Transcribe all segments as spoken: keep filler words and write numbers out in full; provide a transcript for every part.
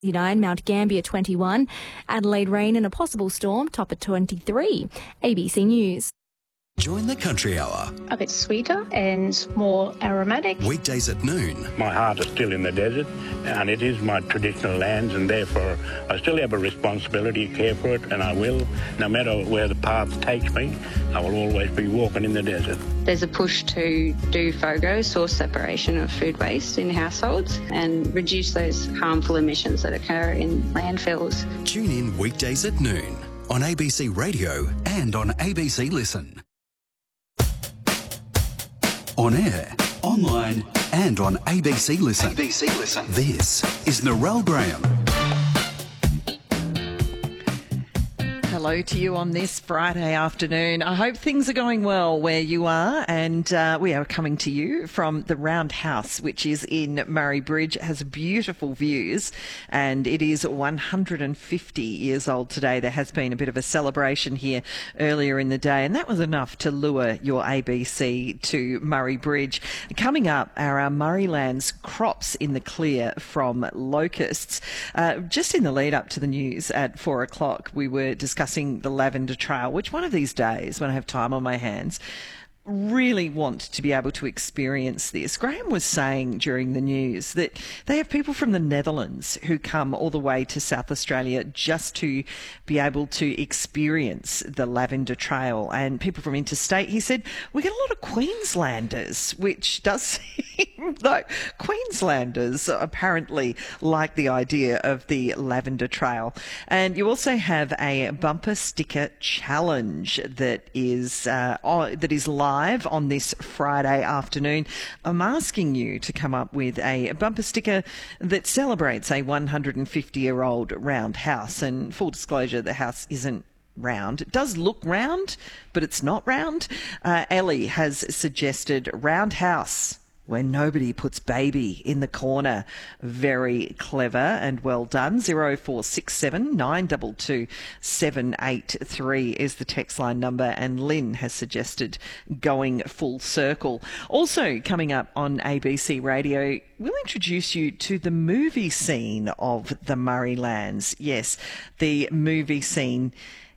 nine, Mount Gambier twenty-one, Adelaide rain and a possible storm, top at twenty-three. A B C News. Join the Country Hour. A bit sweeter and more aromatic. Weekdays at noon. My heart is still in the desert, and it is my traditional lands, and therefore I still have a responsibility to care for it, and I will. No matter where the path takes me, I will always be walking in the desert. There's a push to do FOGO, source separation of food waste in households, and reduce those harmful emissions that occur in landfills. Tune in weekdays at noon on A B C Radio and on A B C Listen. On air, online and on A B C Listen. A B C Listen. This is Narelle Graham. Hello to you on this Friday afternoon. I hope things are going well where you are, and uh, we are coming to you from the Roundhouse, which is in Murray Bridge. It has beautiful views, and it is one hundred fifty years old today. There has been a bit of a celebration here earlier in the day, and that was enough to lure your A B C to Murray Bridge. Coming up are our Murraylands crops in the clear from locusts. Uh, just in the lead up to the news at four o'clock, we were discussing the lavender trail, which one of these days, when I have time on my hands, really want to be able to experience this. Graham was saying during the news that they have people from the Netherlands who come all the way to South Australia just to be able to experience the lavender trail, and people from interstate. He said we get a lot of Queenslanders, which does seem like Queenslanders apparently like the idea of the lavender trail. And you also have a bumper sticker challenge that is uh, on, that is live Live on this Friday afternoon. I'm asking you to come up with a bumper sticker that celebrates a one hundred fifty year old round house. And full disclosure, the house isn't round. It does look round, but it's not round. Uh, Ellie has suggested round house where nobody puts baby in the corner. Very clever and well done. zero four six seven nine two two seven eight three is the text line number, and Lynn has suggested going full circle. Also coming up on A B C Radio, we'll introduce you to the movie scene of the Murraylands. Yes, the movie scene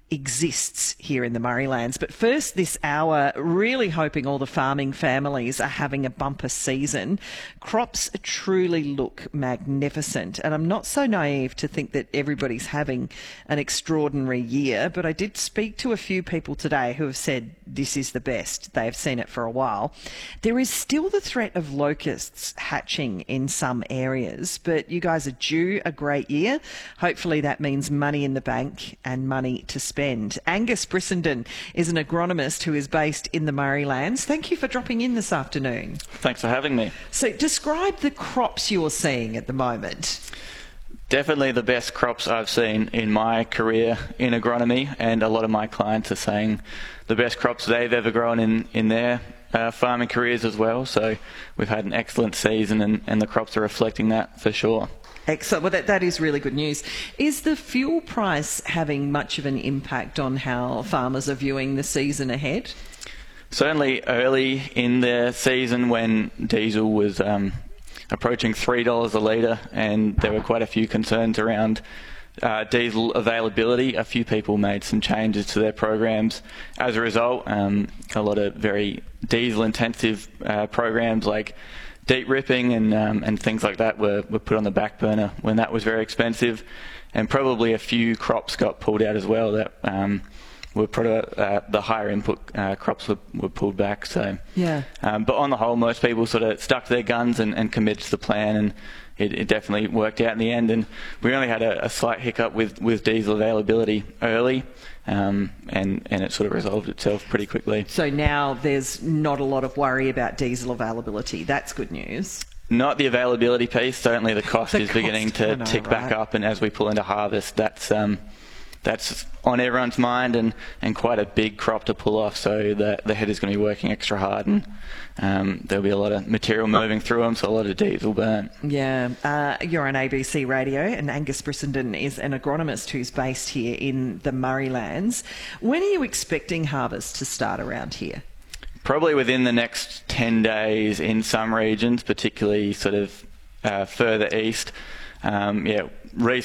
exists here in the Murraylands. But first this hour, really hoping all the farming families are having a bumper season. Crops truly look magnificent, and I'm not so naive to think that everybody's having an extraordinary year, but I did speak to a few people today who have said this is the best. They've seen it for a while. There is still the threat of locusts hatching in some areas, but you guys are due a great year. Hopefully that means money in the bank and money to spend. Angus Brissenden is an agronomist who is based in the Murraylands. Thank you for dropping in this afternoon. Thanks for having me. So describe the crops you're seeing at the moment. Definitely the best crops I've seen in my career in agronomy, and a lot of my clients are saying the best crops they've ever grown in, in their uh, farming careers as well. So we've had an excellent season, and, and the crops are reflecting that for sure. Excellent. Well, that, that is really good news. Is the fuel price having much of an impact on how farmers are viewing the season ahead? Certainly early in the season, when diesel was um, approaching three dollars a litre, and there were quite a few concerns around uh, diesel availability, a few people made some changes to their programs. As a result, um, a lot of very diesel-intensive uh, programs like deep ripping and um, and things like that were, were put on the back burner when that was very expensive, and probably a few crops got pulled out as well that um, were product, uh, the higher input uh, crops were, were pulled back. So yeah. Um, but on the whole, most people sort of stuck to their guns and, and committed to the plan, and it, it definitely worked out in the end. And we only had a, a slight hiccup with, with diesel availability early. Um, and, and it sort of resolved itself pretty quickly. So now there's not a lot of worry about diesel availability. That's good news. Not the availability piece. Certainly the cost the is cost, beginning to know, tick right? back up, and as we pull into harvest, that's um, that's on everyone's mind, and, and quite a big crop to pull off, so the, the head is going to be working extra hard, and um, there'll be a lot of material moving through them, so a lot of diesel burnt. Yeah, uh, you're on A B C Radio, and Angus Brissenden is an agronomist who's based here in the Murraylands. When are you expecting harvest to start around here? Probably within the next ten days in some regions, particularly sort of uh, further east. Um, yeah, recent